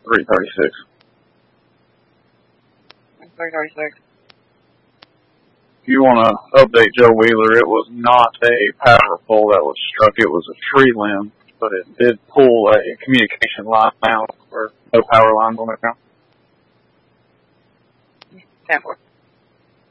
336. 336. If you want to update Joe Wheeler, it was not a power pole that was struck. It was a tree limb, but it did pull a communication line out where no power lines on it now. 10-4.